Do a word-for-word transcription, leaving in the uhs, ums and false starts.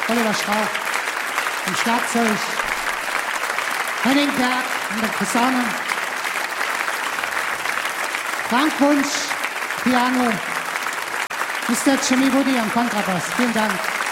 Oliver Strauch am Schlagzeug, Henning Berg an der Posaune, Frank Wunsch, Piano, Mister Jimmy Woody am Kontrabass. Vielen Dank.